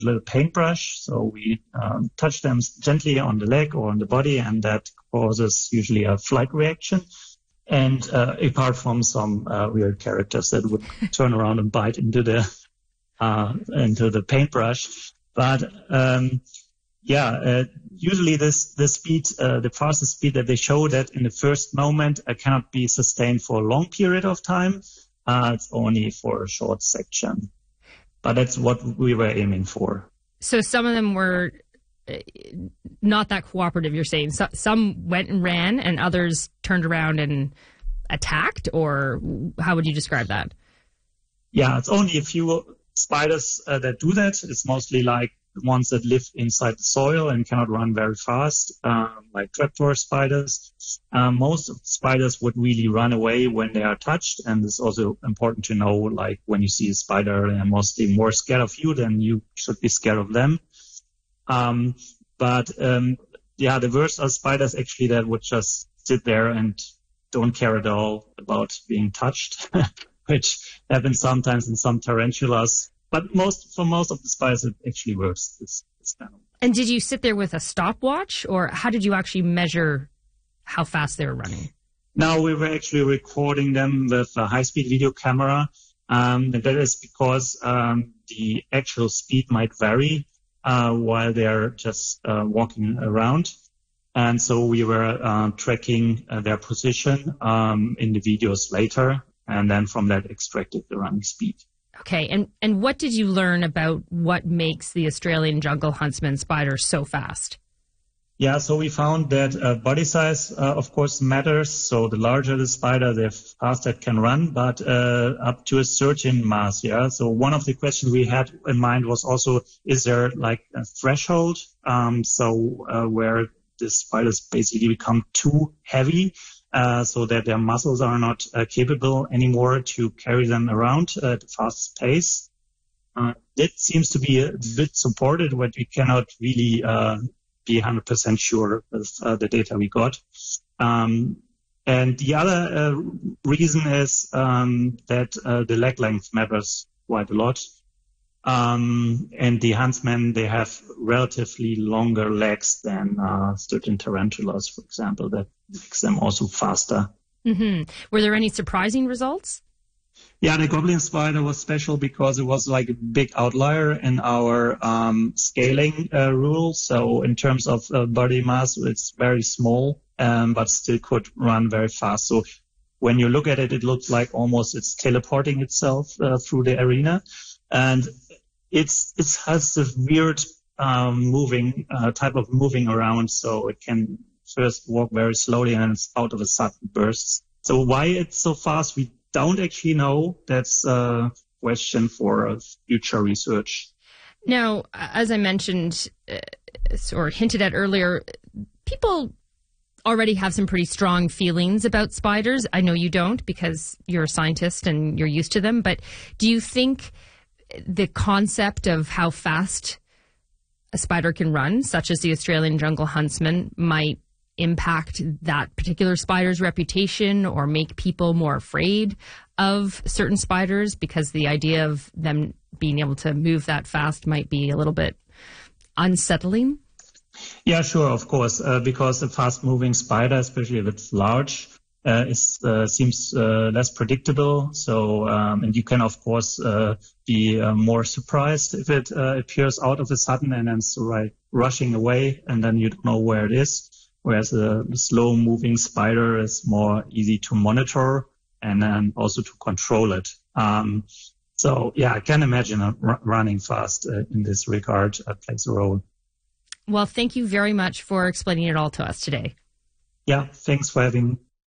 little paintbrush. So we touch them gently on the leg or on the body, and that causes usually a flight reaction. And apart from some weird characters that would turn around and bite into the paintbrush. But usually the speed, the fastest speed that they show that in the first moment cannot be sustained for a long period of time. It's only for a short section. But that's what we were aiming for. So some of them were not that cooperative, you're saying. Some went and ran and others turned around and attacked, or how would you describe that? Yeah, it's only a few spiders that do that. It's mostly like the ones that live inside the soil and cannot run very fast, like trapdoor spiders. Most of the spiders would really run away when they are touched, and it's also important to know, like, when you see a spider, they're mostly more scared of you than you should be scared of them. The worst are spiders actually that would just sit there and don't care at all about being touched, which happens sometimes in some tarantulas. But for most of the spiders, it actually works. This kind of. And did you sit there with a stopwatch, or how did you actually measure how fast they were running? No, we were actually recording them with a high-speed video camera. And that is because the actual speed might vary while they're just walking around. And so we were tracking their position in the videos later, and then from that extracted the running speed. Okay, and what did you learn about what makes the Australian jungle huntsman spider so fast? Yeah, so we found that body size, of course, matters. So the larger the spider, the faster it can run, but up to a certain mass, yeah. So one of the questions we had in mind was also, is there like a threshold? Where the spiders basically become too heavy, so that their muscles are not capable anymore to carry them around at a fast pace. That seems to be a bit supported, but we cannot really be 100% sure with the data we got. And the other reason is that the leg length matters quite a lot. And the huntsmen, they have relatively longer legs than certain tarantulas, for example. That makes them also faster. Mm-hmm. Were there any surprising results? Yeah, the goblin spider was special because it was like a big outlier in our scaling rules. So in terms of body mass, it's very small, but still could run very fast. So when you look at it, it looks like almost it's teleporting itself through the arena. And it has this weird moving type of moving around, so it can first walk very slowly and it's out of a sudden bursts. So why it's so fast, we don't actually know. That's a question for future research. Now, as I mentioned or hinted at earlier, people already have some pretty strong feelings about spiders. I know you don't because you're a scientist and you're used to them, but do you think the concept of how fast a spider can run, such as the Australian jungle huntsman, might impact that particular spider's reputation or make people more afraid of certain spiders because the idea of them being able to move that fast might be a little bit unsettling? Yeah, sure, of course, because a fast-moving spider, especially if it's large, seems less predictable. So, and you can, of course, be more surprised if it appears out of a sudden and then rushing away, and then you don't know where it is. Whereas a slow-moving spider is more easy to monitor and then also to control it. So, yeah, I can imagine running fast in this regard plays a role. Well, thank you very much for explaining it all to us today. Yeah, thanks for having me.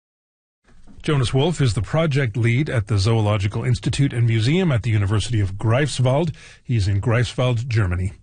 Jonas Wolf is the project lead at the Zoological Institute and Museum at the University of Greifswald. He's in Greifswald, Germany.